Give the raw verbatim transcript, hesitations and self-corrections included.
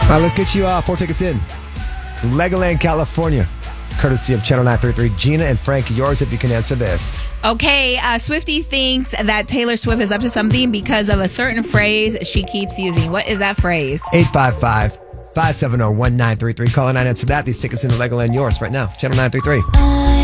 All right, let's get you uh, four tickets in. Legoland, California. Courtesy of Channel nine thirty-three. Gina and Frank, yours if you can answer this. Okay, uh, Swifty thinks that Taylor Swift is up to something because of a certain phrase she keeps using. What is that phrase? eight five five, five seven zero, one nine three three. Call in and answer that. These tickets in the Legoland, yours right now. Channel nine thirty-three.